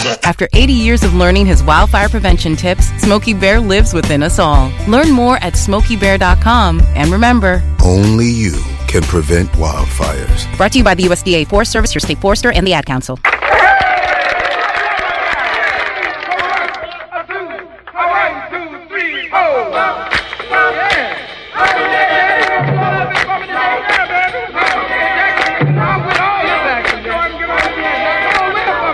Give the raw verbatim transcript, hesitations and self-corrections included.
After eighty years of learning his wildfire prevention tips, Smokey Bear lives within us all. Learn more at smokey bear dot com. And remember, only you can prevent wildfires. Brought to you by the U S D A Forest Service, your state forester, and the Ad Council.